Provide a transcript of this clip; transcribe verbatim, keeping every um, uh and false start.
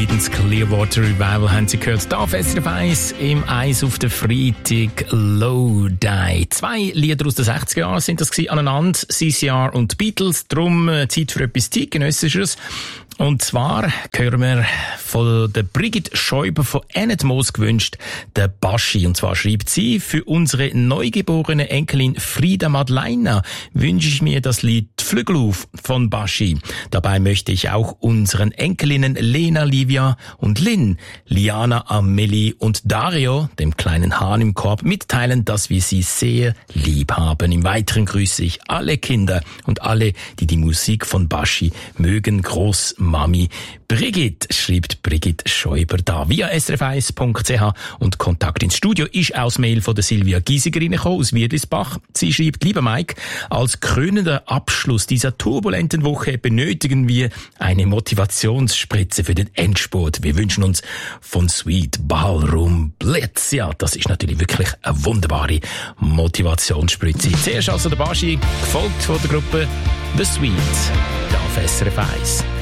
Creedence Clearwater Revival haben Sie gehört. Da auf S R F eins im Eis auf der Freitag Low Die. Zwei Lieder aus den sechziger Jahren sind das gewesen, aneinander. C C R und Beatles. Drum äh, Zeit für etwas zeitgenössisches. Und zwar hören wir von der Brigitte Schäuber von Enetmoos gewünscht, der Baschi. Und zwar schreibt sie: Für unsere neugeborene Enkelin Frida Madeleine wünsche ich mir das Lied Flügel auf von Baschi. Dabei möchte ich auch unseren Enkelinnen Lena, Livia und Lynn, Liana, Amelie und Dario, dem kleinen Hahn im Korb, mitteilen, dass wir sie sehr lieb haben. Im Weiteren grüße ich alle Kinder und alle, die die Musik von Baschi mögen. Groß Mami Brigitte, schreibt Brigitte Schäuber da via s r f eins punkt c h, und Kontakt ins Studio ist aus Mail von der Silvia Giesiger reingekommen aus Wiedlisbach. Sie schreibt: Lieber Mike, als krönender Abschluss dieser turbulenten Woche benötigen wir eine Motivationsspritze für den Endspurt. Wir wünschen uns von Sweet Ballroom Blitz. Ja, das ist natürlich wirklich eine wunderbare Motivationsspritze. Zuerst also der Baschi, gefolgt von der Gruppe The Sweet, da auf S R F eins.